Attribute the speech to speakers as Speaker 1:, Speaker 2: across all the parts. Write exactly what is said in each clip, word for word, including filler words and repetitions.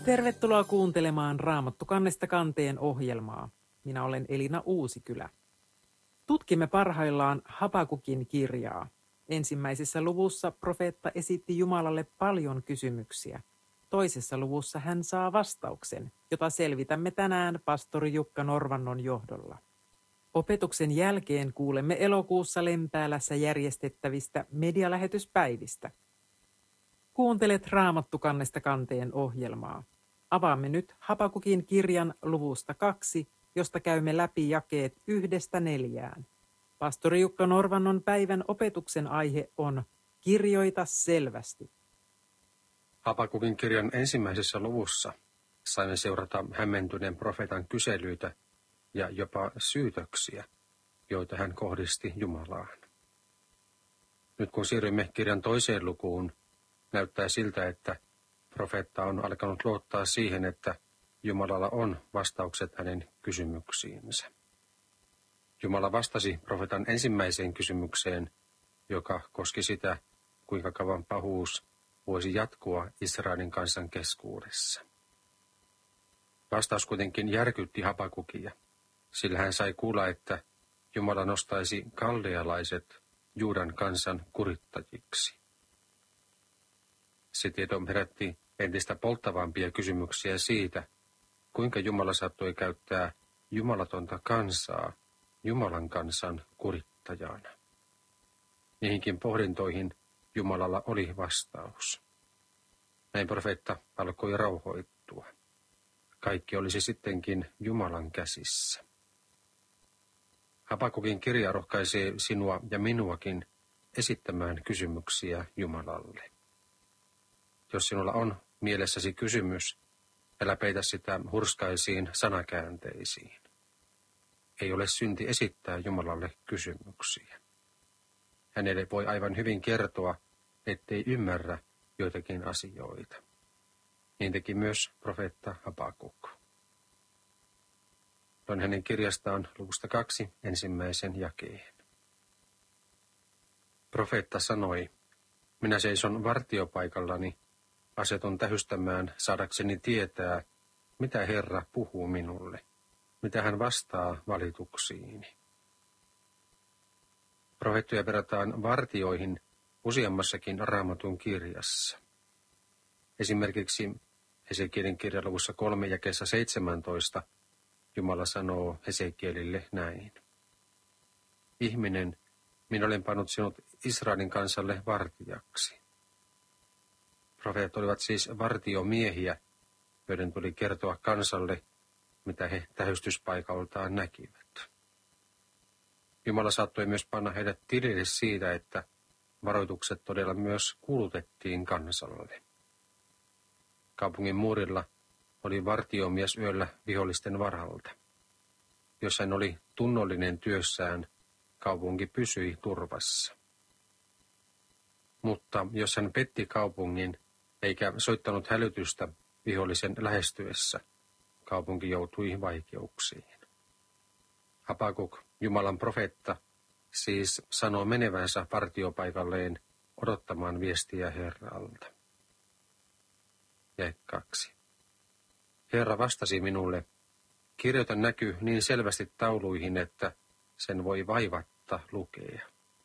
Speaker 1: Tervetuloa kuuntelemaan Raamattu kannesta kanteen ohjelmaa. Minä olen Elina Uusikylä. Tutkimme parhaillaan Habakukin kirjaa. Ensimmäisessä luvussa profeetta esitti Jumalalle paljon kysymyksiä. Toisessa luvussa hän saa vastauksen, jota selvitämme tänään pastori Jukka Norvannon johdolla. Opetuksen jälkeen kuulemme elokuussa Lempäälässä järjestettävistä medialähetyspäivistä. Kuuntelet Raamattu kannesta kanteen ohjelmaa. Avaamme nyt Habakukin kirjan luvusta kaksi, josta käymme läpi jakeet yhdestä neljään. Pastori Jukka Norvannon päivän opetuksen aihe on Kirjoita selvästi.
Speaker 2: Habakukin kirjan ensimmäisessä luvussa saimme seurata hämmentyneen profeetan kyselyitä ja jopa syytöksiä, joita hän kohdisti Jumalaan. Nyt kun siirrymme kirjan toiseen lukuun, näyttää siltä, että profeetta on alkanut luottaa siihen, että Jumalalla on vastaukset hänen kysymyksiinsä. Jumala vastasi profeetan ensimmäiseen kysymykseen, joka koski sitä, kuinka kauan pahuus voisi jatkua Israelin kansan keskuudessa. Vastaus kuitenkin järkytti Habakukia, sillä hän sai kuulla, että Jumala nostaisi kaldealaiset Juudan kansan kurittajiksi. Se tieto herätti entistä polttavampia kysymyksiä siitä, kuinka Jumala saattoi käyttää jumalatonta kansaa Jumalan kansan kurittajana. Niihinkin pohdintoihin Jumalalla oli vastaus. Näin profeetta alkoi rauhoittua. Kaikki olisi sittenkin Jumalan käsissä. Habakukin kirja rohkaisee sinua ja minuakin esittämään kysymyksiä Jumalalle. Jos sinulla on mielessäsi kysymys, älä peitä sitä hurskaisiin sanakäänteisiin. Ei ole synti esittää Jumalalle kysymyksiä. Hänelle voi aivan hyvin kertoa, ettei ymmärrä joitakin asioita. Niin teki myös profeetta Habakuk. Luen hänen kirjastaan luvusta kaksi ensimmäisen jakeen. Profeetta sanoi, minä seison vartiopaikallani, asetun tähystämään saadakseni tietää, mitä Herra puhuu minulle, mitä hän vastaa valituksiini. Profeettoja verrataan vartioihin useammassakin Raamatun kirjassa. Esimerkiksi Hesekielin kirjan luvussa kolme jakeessa seitsemäntoista Jumala sanoo Hesekielille näin. Ihminen, minä olen pannut sinut Israelin kansalle vartijaksi. Profeetat olivat siis vartiomiehiä, joiden tuli kertoa kansalle, mitä he tähystyspaikaltaan näkivät. Jumala saattoi myös panna heidät tilille siitä, että varoitukset todella myös kuulutettiin kansalle. Kaupungin muurilla oli vartiomies yöllä vihollisten varalta. Jos hän oli tunnollinen työssään, kaupunki pysyi turvassa. Mutta jos hän petti kaupungin eikä soittanut hälytystä vihollisen lähestyessä, kaupunki joutui vaikeuksiin. Habakuk, Jumalan profeetta, siis sanoo menevänsä partiopaikalleen odottamaan viestiä Herralta. Jae kaksi. Herra vastasi minulle, kirjoita näky niin selvästi tauluihin, että sen voi vaivatta lukea.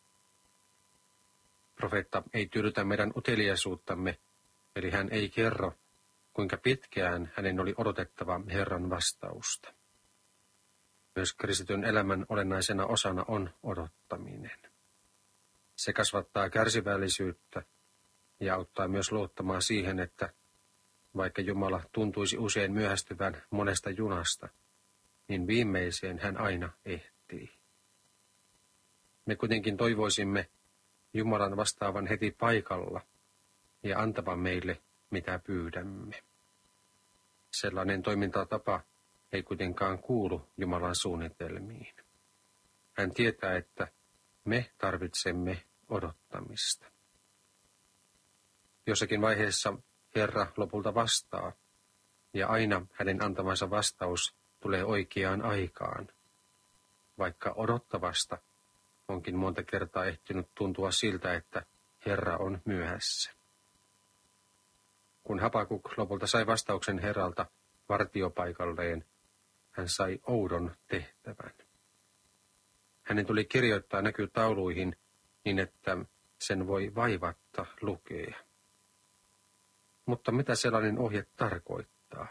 Speaker 2: Profeetta ei tyydytä meidän uteliaisuuttamme, eli hän ei kerro, kuinka pitkään hänen oli odotettava Herran vastausta. Myös kristityn elämän olennaisena osana on odottaminen. Se kasvattaa kärsivällisyyttä ja auttaa myös luottamaan siihen, että vaikka Jumala tuntuisi usein myöhästyvän monesta junasta, niin viimeiseen hän aina ehtii. Me kuitenkin toivoisimme Jumalan vastaavan heti paikalla ja antavan meille, mitä pyydämme. Sellainen toimintatapa ei kuitenkaan kuulu Jumalan suunnitelmiin. Hän tietää, että me tarvitsemme odottamista. Jossakin vaiheessa Herra lopulta vastaa, ja aina hänen antamansa vastaus tulee oikeaan aikaan, vaikka odottavasta onkin monta kertaa ehtinyt tuntua siltä, että Herra on myöhässä. kun Habakuk lopulta sai vastauksen Herralta vartiopaikalleen, hän sai oudon tehtävän. Hänen tuli kirjoittaa näky tauluihin niin, että sen voi vaivatta lukea. Mutta mitä sellainen ohje tarkoittaa?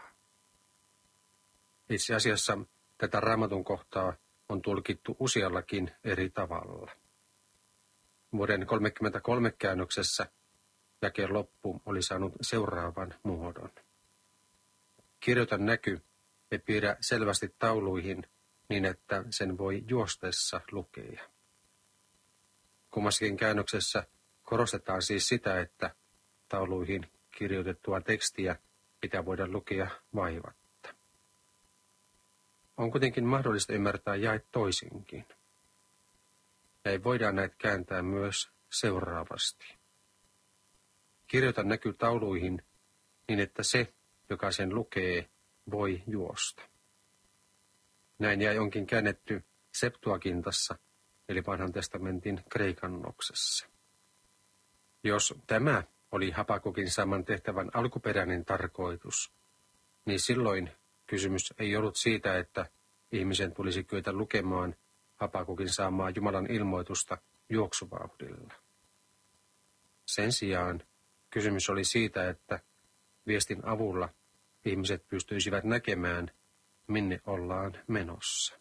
Speaker 2: Itse asiassa tätä Raamatun kohtaa on tulkittu useallakin eri tavalla. Vuoden kolmekymmentäkolme käännöksessä jakeen loppu oli saanut seuraavan muodon. Kirjoita näky ja piirrä selvästi tauluihin niin, että sen voi juostessa lukea. Kummassakin käännöksessä korostetaan siis sitä, että tauluihin kirjoitettua tekstiä pitää voida lukea vaivatta. On kuitenkin mahdollista ymmärtää jae toisinkin. Ja voidaan näitä kääntää myös seuraavasti. Kirjoita näky tauluihin niin, että se, joka sen lukee, voi juosta. Näin jäi onkin käännetty Septuagintassa, eli vanhan testamentin kreikannoksessa. Jos tämä oli Habakukin saaman tehtävän alkuperäinen tarkoitus, niin silloin kysymys ei ollut siitä, että ihmisen tulisi kyetä lukemaan Habakukin saamaa Jumalan ilmoitusta juoksuvauhdilla. Sen sijaan kysymys oli siitä, että viestin avulla ihmiset pystyisivät näkemään, minne ollaan menossa.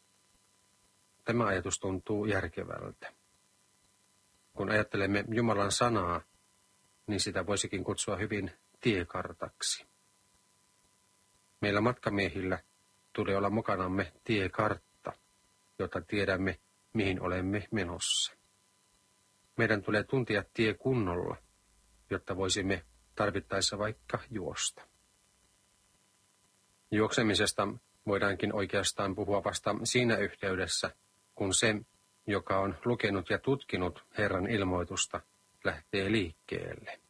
Speaker 2: Tämä ajatus tuntuu järkevältä. Kun ajattelemme Jumalan sanaa, niin sitä voisikin kutsua hyvin tiekartaksi. Meillä matkamiehillä tulee olla mukanamme tiekartta, jotta tiedämme, mihin olemme menossa. Meidän tulee tuntea tie kunnolla, jotta voisimme tarvittaessa vaikka juosta. Juoksemisesta voidaankin oikeastaan puhua vasta siinä yhteydessä, kun se, joka on lukenut ja tutkinut Herran ilmoitusta, lähtee liikkeelle.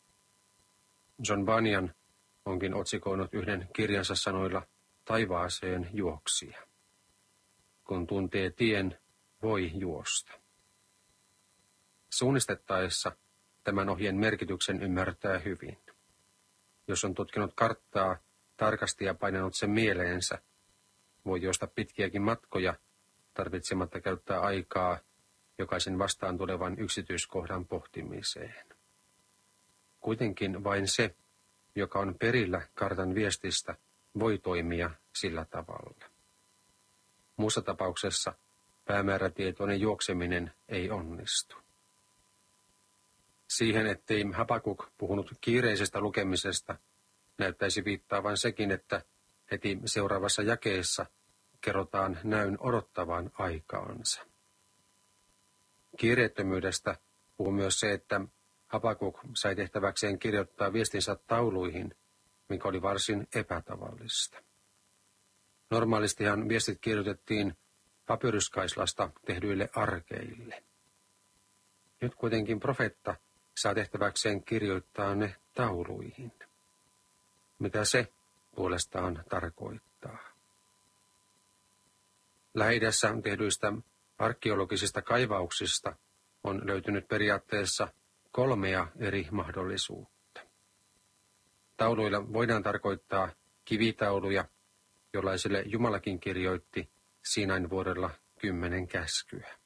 Speaker 2: John Bunyan onkin otsikoinut yhden kirjansa sanoilla taivaaseen juoksija. Kun tuntee tien, voi juosta. Suunnistettaessa tämän ohjeen merkityksen ymmärtää hyvin. Jos on tutkinut karttaa tarkasti ja painanut sen mieleensä, voi juosta pitkiäkin matkoja tarvitsematta käyttää aikaa jokaisen vastaan tulevan yksityiskohdan pohtimiseen. Kuitenkin vain se, joka on perillä kartan viestistä, voi toimia sillä tavalla. Muussa tapauksessa päämäärätietoinen juokseminen ei onnistu. Siihen, ettei Habakuk puhunut kiireisestä lukemisesta, näyttäisi viittaavan sekin, että heti seuraavassa jakeessa kerrotaan näyn odottavan aikaansa. Kiireettömyydestä puhuu myös se, että Habakuk sai tehtäväkseen kirjoittaa viestinsä tauluihin, mikä oli varsin epätavallista. Normaalistihan viestit kirjoitettiin papyruskaislasta tehdyille arkeille. Nyt kuitenkin profeetta saa tehtäväkseen kirjoittaa ne tauluihin. Mitä se puolestaan tarkoittaa? Lähi-idässä tehdyistä arkeologisista kaivauksista on löytynyt periaatteessa kolmea eri mahdollisuutta. Tauluilla voidaan tarkoittaa kivitauluja, jollaisille Jumalakin kirjoitti Siinain vuorella kymmenen käskyä.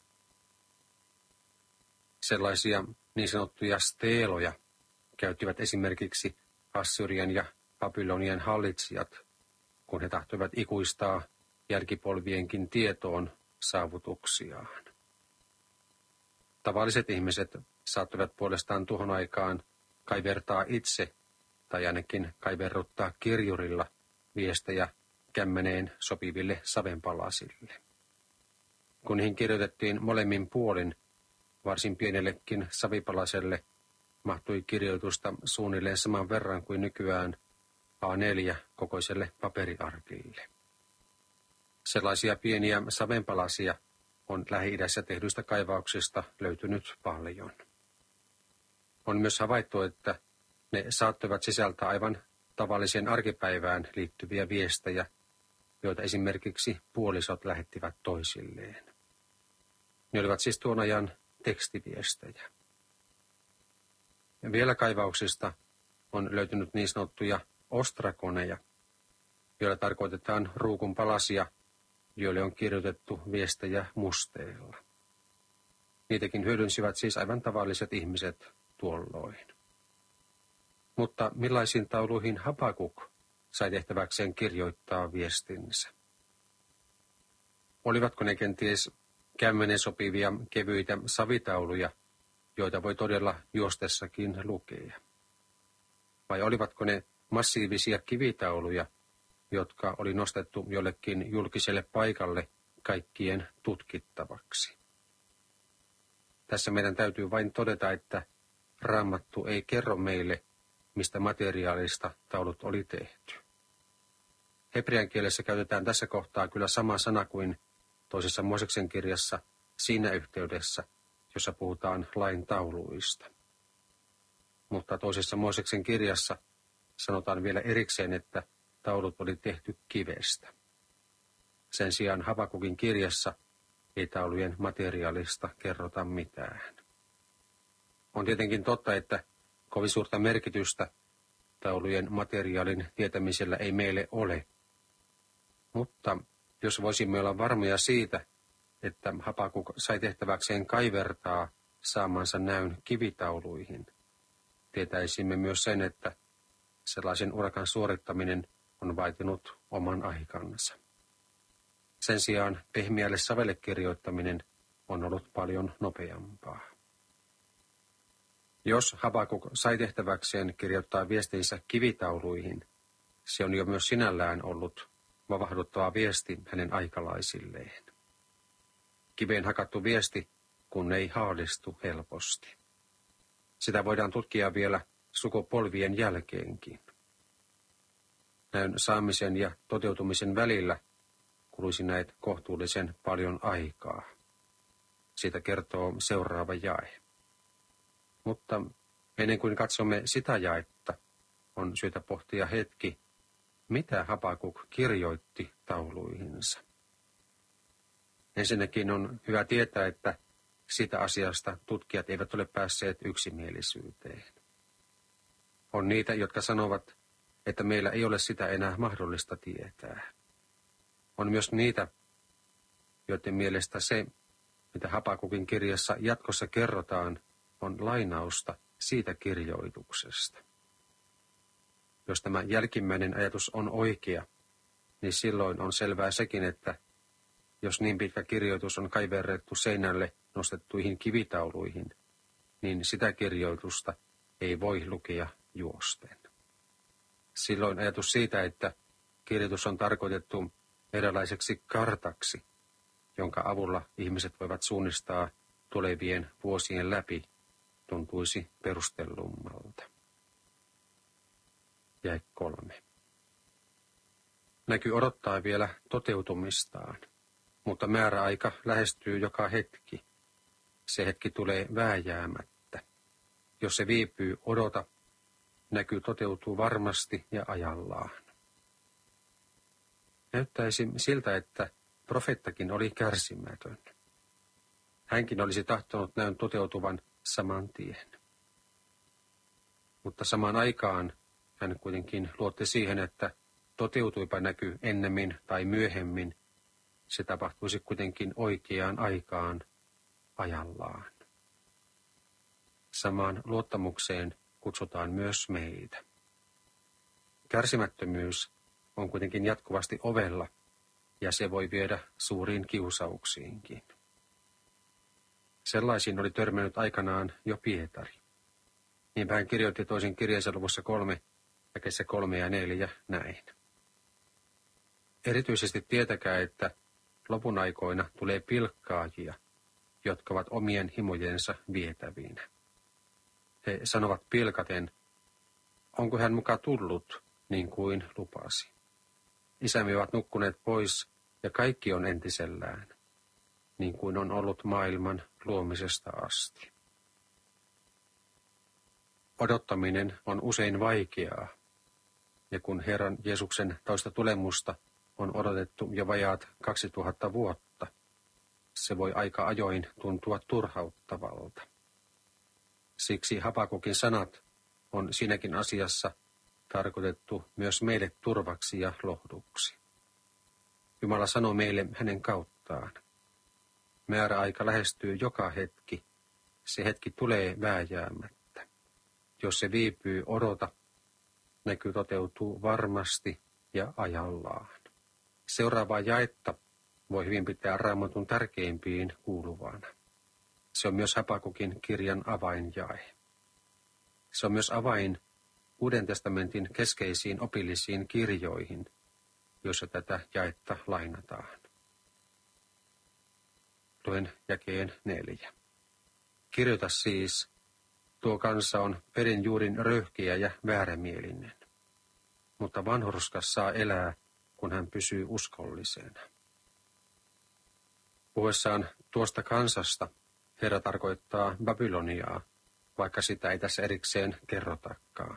Speaker 2: Sellaisia niin sanottuja steeloja käyttivät esimerkiksi Assyrian ja Babylonian hallitsijat, kun he tahtoivat ikuistaa jälkipolvienkin tietoon saavutuksiaan. Tavalliset ihmiset saattoivat puolestaan tuohon aikaan kaivertaa itse tai ainakin kaiverruttaa kirjurilla viestejä kämmeneen sopiville savenpalasille. Kun niihin kirjoitettiin molemmin puolin, varsin pienellekin savipalaselle mahtui kirjoitusta suunnilleen saman verran kuin nykyään A neljä kokoiselle paperiarkille. Sellaisia pieniä savenpalasia on Lähi-idässä tehdyistä kaivauksista löytynyt paljon. On myös havaittu, että ne saattoivat sisältää aivan tavalliseen arkipäivään liittyviä viestejä, joita esimerkiksi puolisot lähettivät toisilleen. Ne olivat siis tuon ajan tekstiviestejä. Ja vielä kaivauksista on löytynyt niin sanottuja ostrakoneja, joilla tarkoitetaan ruukun palasia, joille on kirjoitettu viestejä musteilla. Niitäkin hyödynsivät siis aivan tavalliset ihmiset tuolloin. Mutta millaisiin tauluihin Habakuk sai tehtäväkseen kirjoittaa viestinsä? Olivatko ne kenties kämmenen sopivia kevyitä savitauluja, joita voi todella juostessakin lukea? Vai olivatko ne massiivisia kivitauluja, jotka oli nostettu jollekin julkiselle paikalle kaikkien tutkittavaksi? Tässä meidän täytyy vain todeta, että Raamattu ei kerro meille, mistä materiaalista taulut oli tehty. Hebrean kielessä käytetään tässä kohtaa kyllä sama sana kuin toisessa Mooseksen kirjassa siinä yhteydessä, jossa puhutaan lain tauluista. Mutta toisessa Mooseksen kirjassa sanotaan vielä erikseen, että taulut oli tehty kivestä. Sen sijaan Habakukin kirjassa ei taulujen materiaalista kerrota mitään. On tietenkin totta, että kovin suurta merkitystä taulujen materiaalin tietämisellä ei meille ole. Mutta jos voisimme olla varmoja siitä, että Habakuk sai tehtäväkseen kaivertaa saamansa näyn kivitauluihin, tietäisimme myös sen, että sellaisen urakan suorittaminen on vaatinut oman aikansa. Sen sijaan pehmeälle savelle kirjoittaminen on ollut paljon nopeampaa. Jos Habakuk sai tehtäväkseen kirjoittaa viestinsä kivitauluihin, se on jo myös sinällään ollut vavahduttava viesti hänen aikalaisilleen. Kiveen hakattu viesti, kun ei haalistu helposti. Sitä voidaan tutkia vielä sukupolvien jälkeenkin. Näyn saamisen ja toteutumisen välillä kuluisi näet kohtuullisen paljon aikaa. Siitä kertoo seuraava jae. Mutta ennen kuin katsomme sitä jaetta, on syytä pohtia hetki, mitä Habakuk kirjoitti tauluihinsa. Ensinnäkin on hyvä tietää, että sitä asiasta tutkijat eivät ole päässeet yksimielisyyteen. On niitä, jotka sanovat, että meillä ei ole sitä enää mahdollista tietää. On myös niitä, joiden mielestä se, mitä Habakukin kirjassa jatkossa kerrotaan, on lainausta siitä kirjoituksesta. Jos tämä jälkimmäinen ajatus on oikea, niin silloin on selvää sekin, että jos niin pitkä kirjoitus on kaiverrettu seinälle nostettuihin kivitauluihin, niin sitä kirjoitusta ei voi lukea juosten. Silloin ajatus siitä, että kirjoitus on tarkoitettu eräänlaiseksi kartaksi, jonka avulla ihmiset voivat suunnistaa tulevien vuosien läpi, tuntuisi perustellummalta. Jae kolme. Näky odottaa vielä toteutumistaan, mutta määräaika lähestyy joka hetki. Se hetki tulee vääjäämättä. Jos se viipyy, odota. Näky toteutuu varmasti ja ajallaan. Näyttäisi siltä, että profeettakin oli kärsimätön. Hänkin olisi tahtonut näyn toteutuvan saman tien. Mutta samaan aikaan hän kuitenkin luotti siihen, että toteutuipa näky ennemmin tai myöhemmin, se tapahtuisi kuitenkin oikeaan aikaan ajallaan. Samaan luottamukseen kutsutaan myös meitä. Kärsimättömyys on kuitenkin jatkuvasti ovella, ja se voi viedä suuriin kiusauksiinkin. Sellaisiin oli törmännyt aikanaan jo Pietari. Niinpä hän kirjoitti toisen kirjeensa luvussa kolme, jakeissa kolme ja neljä näin. Erityisesti tietäkää, että lopun aikoina tulee pilkkaajia, jotka ovat omien himojensa vietävinä. He sanovat pilkaten, onko hän muka tullut, niin kuin lupasi. Isämme ovat nukkuneet pois, ja kaikki on entisellään, niin kuin on ollut maailman luomisesta asti. Odottaminen on usein vaikeaa, ja kun Herran Jeesuksen toista tulemusta on odotettu jo vajaat kaksituhatta vuotta, se voi aika ajoin tuntua turhauttavalta. Siksi Habakukin sanat on siinäkin asiassa tarkoitettu myös meille turvaksi ja lohduksi. Jumala sanoo meille hänen kauttaan. Määräaika lähestyy joka hetki. Se hetki tulee vääjäämättä. Jos se viipyy, odota. Näky toteutuu varmasti ja ajallaan. Seuraavaa jaetta voi hyvin pitää Raamatun tärkeimpiin kuuluvana. Se on myös Habakukin kirjan avainjae. Se on myös avain Uuden testamentin keskeisiin opillisiin kirjoihin, joissa tätä jaetta lainataan. Luen jakeen neljä. Kirjoita siis, tuo kansa on perin juurin röyhkeä ja väärämielinen, mutta vanhurskas saa elää, kun hän pysyy uskollisena. Puhuessaan tuosta kansasta Herra tarkoittaa Babyloniaa, vaikka sitä ei tässä erikseen kerrotakaan.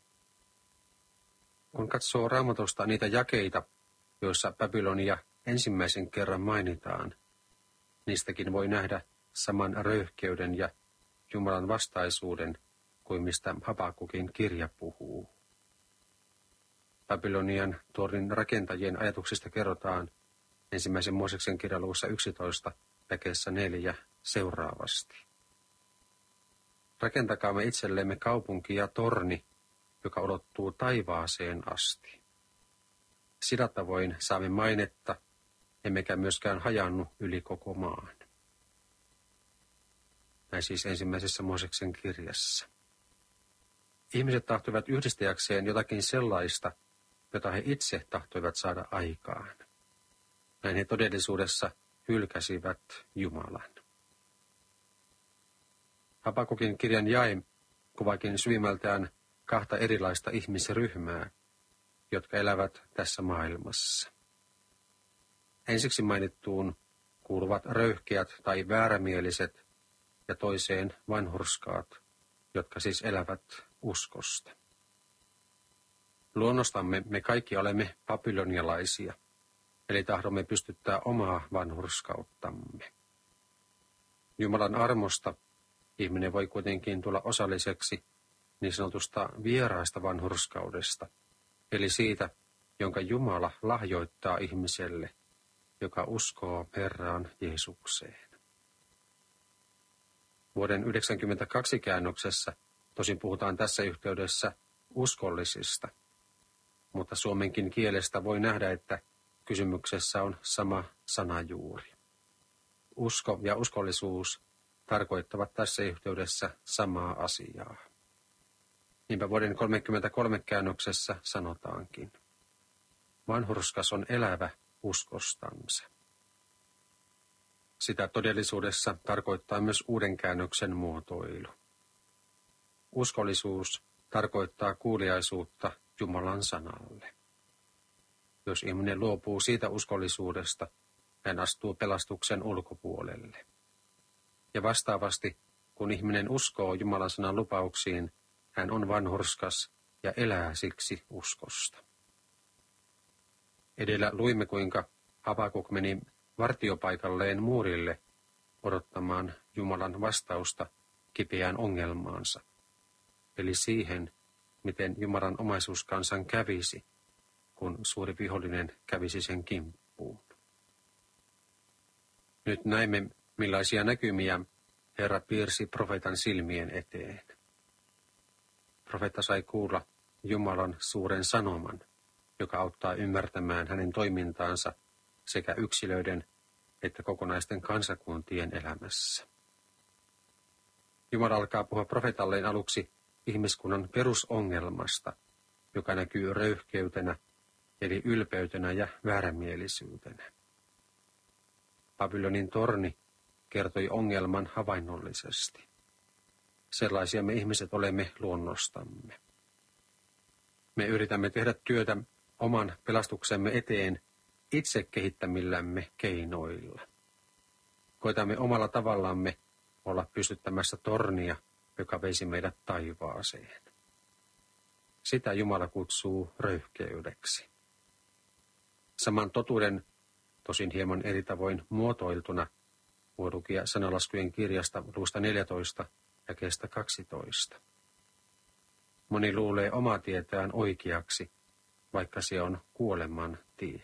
Speaker 2: Kun katsoo Raamatusta niitä jakeita, joissa Babylonia ensimmäisen kerran mainitaan, niistäkin voi nähdä saman röyhkeyden ja Jumalan vastaisuuden kuin mistä Habakukin kirja puhuu. Babylonian tornin rakentajien ajatuksista kerrotaan ensimmäisen Mooseksen kirjan luvussa yksitoista jakeessa neljä seuraavasti. Rakentakaamme itsellemme kaupunki ja torni, joka ulottuu taivaaseen asti. Sillä tavoin saamme mainetta, emmekä myöskään hajannu yli koko maan. Näin siis ensimmäisessä Mooseksen kirjassa. Ihmiset tahtoivat yhdistäjäkseen jotakin sellaista, jota he itse tahtoivat saada aikaan. Näin he todellisuudessa hylkäsivät Jumalan. Habakukin kirjan jae kuvaakin syvimmältään kahta erilaista ihmisryhmää, jotka elävät tässä maailmassa. Ensiksi mainittuun kuuluvat röyhkeät tai väärämieliset ja toiseen vanhurskaat, jotka siis elävät uskosta. Luonnostamme me kaikki olemme babylonialaisia, eli tahdomme pystyttää omaa vanhurskauttamme. Jumalan armosta ihminen voi kuitenkin tulla osalliseksi niin sanotusta vieraasta vanhurskaudesta, eli siitä, jonka Jumala lahjoittaa ihmiselle, joka uskoo Herraan Jeesukseen. Vuoden yhdeksänkymmentäkaksi käännöksessä tosin puhutaan tässä yhteydessä uskollisista, mutta suomenkin kielestä voi nähdä, että kysymyksessä on sama sanajuuri. Usko ja uskollisuus tarkoittavat tässä yhteydessä samaa asiaa. Niinpä vuoden kolmekymmentäkolme käännöksessä sanotaankin. Vanhurskas on elävä uskostansa. Sitä todellisuudessa tarkoittaa myös uuden käännöksen muotoilu. Uskollisuus tarkoittaa kuuliaisuutta Jumalan sanalle. Jos ihminen luopuu siitä uskollisuudesta, hän astuu pelastuksen ulkopuolelle. Ja vastaavasti, kun ihminen uskoo Jumalan sanan lupauksiin, hän on vanhurskas ja elää siksi uskosta. Edellä luimme, kuinka Habakuk meni vartiopaikalleen muurille odottamaan Jumalan vastausta kipeään ongelmaansa, eli siihen, miten Jumalan omaisuuskansan kävisi, kun suuri vihollinen kävisi sen kimppuun. Nyt näemme, millaisia näkymiä Herra piirsi profeetan silmien eteen. Profeetta sai kuulla Jumalan suuren sanoman, joka auttaa ymmärtämään hänen toimintaansa sekä yksilöiden että kokonaisten kansakuntien elämässä. Jumala alkaa puhua profeetalleen aluksi ihmiskunnan perusongelmasta, joka näkyy röyhkeytenä, eli ylpeytenä ja väärämielisyytenä. Babylonin torni kertoi ongelman havainnollisesti. Sellaisia me ihmiset olemme luonnostamme. Me yritämme tehdä työtä oman pelastuksemme eteen itse kehittämillämme keinoilla. Koitamme omalla tavallamme olla pystyttämässä tornia, joka veisi meidät taivaaseen. Sitä Jumala kutsuu röyhkeydeksi. Saman totuuden, tosin hieman eri tavoin muotoiltuna, voi lukea sanalaskujen kirjasta luvusta neljätoista jakeesta kaksitoista. Moni luulee omaa tietään oikeaksi, vaikka se on kuoleman tie.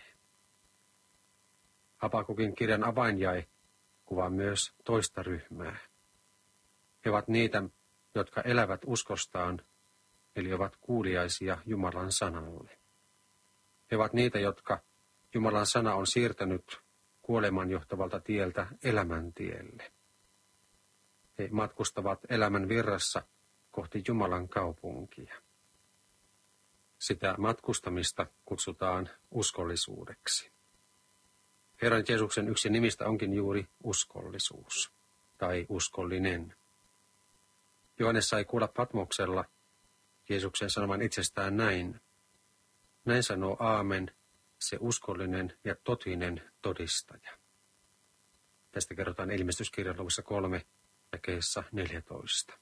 Speaker 2: Habakukin kirjan avainjae kuvaa myös toista ryhmää. He ovat niitä, jotka elävät uskostaan, eli ovat kuuliaisia Jumalan sanalle. He ovat niitä, jotka Jumalan sana on siirtänyt kuoleman johtavalta tieltä elämän tielle. He matkustavat elämän virrassa kohti Jumalan kaupunkia. Sitä matkustamista kutsutaan uskollisuudeksi. Herran Jeesuksen yksi nimistä onkin juuri uskollisuus tai uskollinen. Johannes sai kuulla Patmoksella Jeesuksen sanoman itsestään näin. Näin sanoo Aamen, se uskollinen ja totinen todistaja. Tästä kerrotaan ilmestyskirjan luvussa kolme jakeessa neljätoista.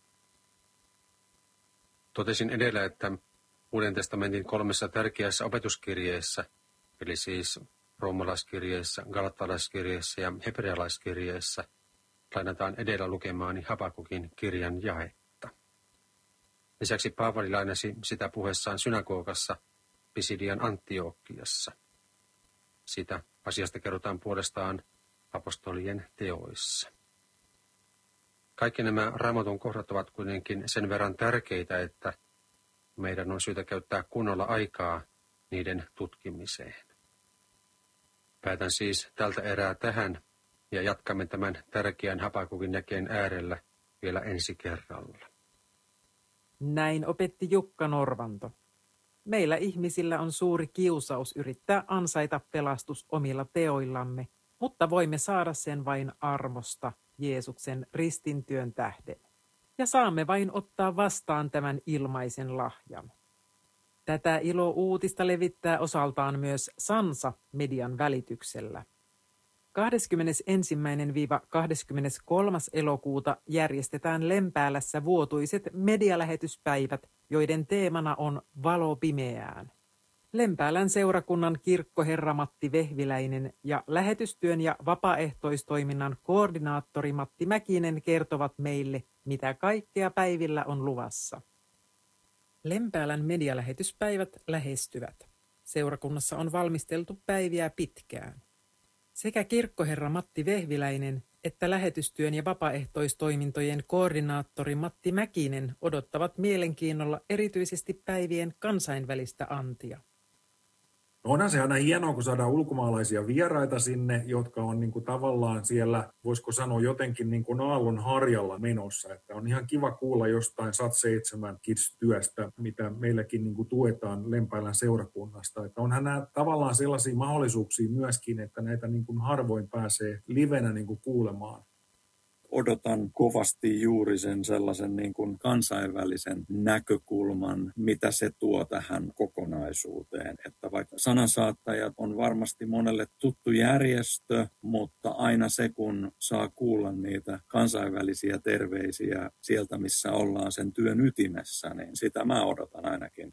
Speaker 2: Totesin edellä, että Uuden testamentin kolmessa tärkeässä opetuskirjeessä, eli siis roomalaiskirjeessä, galattalaiskirjeessä ja hebrealaiskirjeessä, lainataan edellä lukemaani Habakukin kirjan jaetta. Lisäksi Paavali lainasi sitä puheessaan synagogassa Pisidian Antiokiassa. Sitä asiasta kerrotaan puolestaan apostolien teoissa. Kaikki nämä Raamatun kohdat ovat kuitenkin sen verran tärkeitä, että meidän on syytä käyttää kunnolla aikaa niiden tutkimiseen. Päätän siis tältä erää tähän ja jatkamme tämän tärkeän Habakukin jakeen äärellä vielä ensi kerralla.
Speaker 1: Näin opetti Jukka Norvanto. Meillä ihmisillä on suuri kiusaus yrittää ansaita pelastus omilla teoillamme, mutta voimme saada sen vain armosta Jeesuksen ristintyön tähden. Ja saamme vain ottaa vastaan tämän ilmaisen lahjan. Tätä ilo-uutista levittää osaltaan myös Sansa median välityksellä. kahdeskymmenesensimmäinen kahdeskymmeneskolmas elokuuta järjestetään Lempäälässä vuotuiset medialähetyspäivät, joiden teemana on valo pimeään. Lempäälän seurakunnan kirkkoherra Matti Vehviläinen ja lähetystyön ja vapaaehtoistoiminnan koordinaattori Matti Mäkinen kertovat meille, mitä kaikkea päivillä on luvassa. Lempäälän medialähetyspäivät lähestyvät. Seurakunnassa on valmisteltu päiviä pitkään. Sekä kirkkoherra Matti Vehviläinen että lähetystyön ja vapaaehtoistoimintojen koordinaattori Matti Mäkinen odottavat mielenkiinnolla erityisesti päivien kansainvälistä antia.
Speaker 3: No onhan se aina hienoa, kun saadaan ulkomaalaisia vieraita sinne, jotka on niin kuin tavallaan siellä, voisiko sanoa jotenkin niin kuin aallon harjalla menossa. Että on ihan kiva kuulla jostain Sat seitsemän Kids-työstä, mitä meilläkin niin kuin tuetaan Lempäälän seurakunnasta. Että onhan nämä tavallaan sellaisia mahdollisuuksia myöskin, että näitä niin kuin harvoin pääsee livenä niin kuin kuulemaan.
Speaker 4: Odotan kovasti juuri sen sellaisen niin kuin kansainvälisen näkökulman, mitä se tuo tähän kokonaisuuteen. Että vaikka sanansaattajat on varmasti monelle tuttu järjestö, mutta aina se, kun saa kuulla niitä kansainvälisiä terveisiä sieltä, missä ollaan sen työn ytimessä, niin sitä mä odotan ainakin.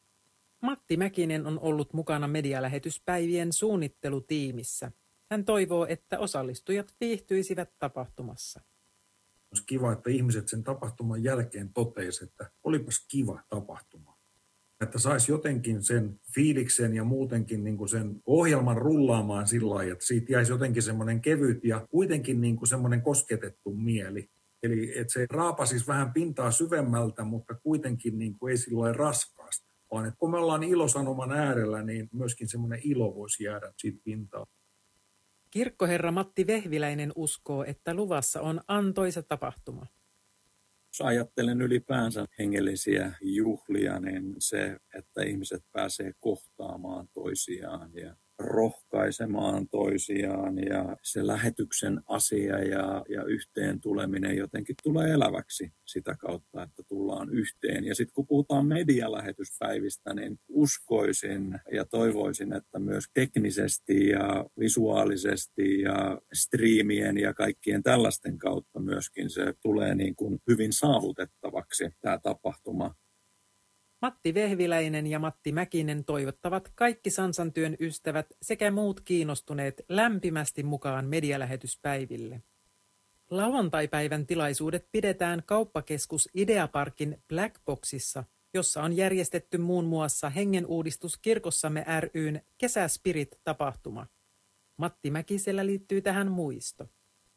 Speaker 1: Matti Mäkinen on ollut mukana medialähetyspäivien suunnittelutiimissä. Hän toivoo, että osallistujat viihtyisivät tapahtumassa.
Speaker 3: Olisi kiva, että ihmiset sen tapahtuman jälkeen toteisivat, että olipas kiva tapahtuma. Että saisi jotenkin sen fiiliksen ja muutenkin niin kuin sen ohjelman rullaamaan sillä lailla, että siitä jäisi jotenkin semmoinen kevyt ja kuitenkin niin kuin semmoinen kosketettu mieli. Eli että se raapasisi vähän pintaa syvemmältä, mutta kuitenkin niin kuin ei sillä lailla raskaasta. Vaan että kun me ollaan ilosanoman äärellä, niin myöskin semmoinen ilo voisi jäädä siitä pintaa.
Speaker 1: Kirkkoherra Matti Vehviläinen uskoo, että luvassa on antoisa tapahtuma.
Speaker 4: Jos ajattelen ylipäänsä hengellisiä juhlia, niin se, että ihmiset pääsee kohtaamaan toisiaan ja rohkaisemaan toisiaan ja se lähetyksen asia ja, ja yhteen tuleminen jotenkin tulee eläväksi sitä kautta, että tullaan yhteen. Ja sitten kun puhutaan medialähetyspäivistä, niin uskoisin ja toivoisin, että myös teknisesti ja visuaalisesti ja striimien ja kaikkien tällaisten kautta myöskin se tulee niin kuin hyvin saavutettavaksi tämä tapahtuma.
Speaker 1: Matti Vehviläinen ja Matti Mäkinen toivottavat kaikki Sansantyön ystävät sekä muut kiinnostuneet lämpimästi mukaan medialähetyspäiville. Lauantaipäivän tilaisuudet pidetään kauppakeskus Ideaparkin Blackboxissa, jossa on järjestetty muun muassa Hengenuudistus kirkossamme ry:n Kesäspirit-tapahtuma. Matti Mäkisellä liittyy tähän muisto.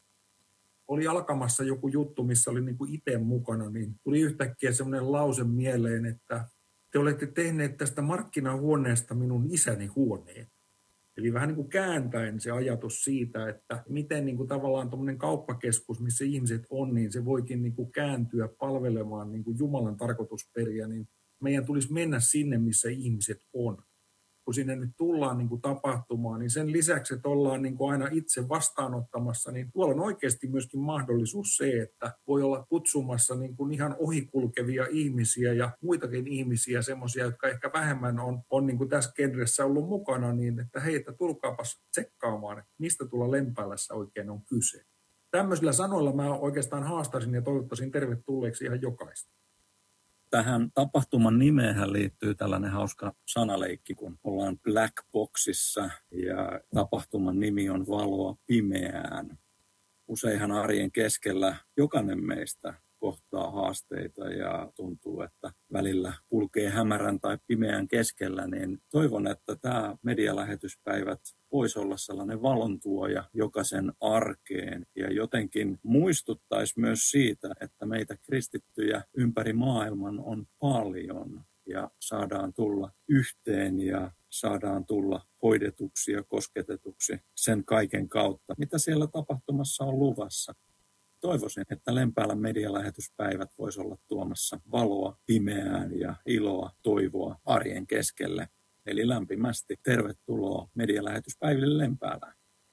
Speaker 3: Oli alkamassa joku juttu, missä oli niin kuin itse mukana, niin tuli yhtäkkiä semmoinen lause mieleen, että te olette tehneet tästä markkinahuoneesta minun isäni huoneen. Eli vähän niin kuin kääntäen se ajatus siitä, että miten niin kuin tavallaan tuommoinen kauppakeskus, missä ihmiset on, niin se voikin niin kuin kääntyä palvelemaan niin kuin Jumalan tarkoitusperiä, niin meidän tulisi mennä sinne, missä ihmiset on. Kun sinne nyt tullaan niin kuin tapahtumaan, niin sen lisäksi, että ollaan niin kuin aina itse vastaanottamassa, niin tuolla on oikeasti myöskin mahdollisuus se, että voi olla kutsumassa niin kuin ihan ohikulkevia ihmisiä ja muitakin ihmisiä, semmoisia, jotka ehkä vähemmän on, on niin kuin tässä genressä ollut mukana, niin että hei, että tulkaapas tsekkaamaan, että mistä tuolla Lempäälässä oikein on kyse. Tämmöisillä sanoilla mä oikeastaan haastaisin ja toivottaisin tervetulleeksi ihan jokaista.
Speaker 4: Tähän tapahtuman nimeen liittyy tällainen hauska sanaleikki, kun ollaan Black Boxissa ja tapahtuman nimi on Valoa pimeään. Useinhan arjen keskellä jokainen meistä kohtaa haasteita ja tuntuu, että välillä kulkee hämärän tai pimeän keskellä, niin toivon, että tämä medialähetyspäivät voisi olla sellainen valontuoja jokaisen arkeen ja jotenkin muistuttaisi myös siitä, että meitä kristittyjä ympäri maailman on paljon ja saadaan tulla yhteen ja saadaan tulla hoidetuksi ja kosketetuksi sen kaiken kautta, mitä siellä tapahtumassa on luvassa. Toivoisin, että Lempäälän medialähetyspäivät voisi olla tuomassa valoa pimeään ja iloa, toivoa arjen keskelle. Eli lämpimästi tervetuloa medialähetyspäiville Lempäälään.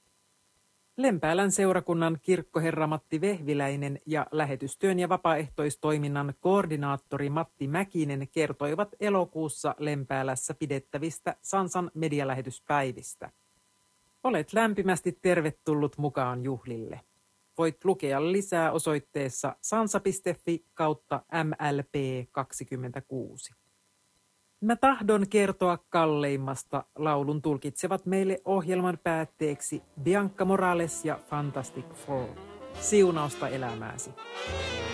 Speaker 1: Lempäälän seurakunnan kirkkoherra Matti Vehviläinen ja lähetystyön ja vapaaehtoistoiminnan koordinaattori Matti Mäkinen kertoivat elokuussa Lempäälässä pidettävistä Sansan medialähetyspäivistä. Olet lämpimästi tervetullut mukaan juhlille. Voit lukea lisää osoitteessa sansa.fi kautta mlp kaksikymmentäkuusi. Mä tahdon kertoa kalleimmasta, laulun tulkitsevat meille ohjelman päätteeksi Bianca Morales ja Fantastic Four. Siunausta elämääsi.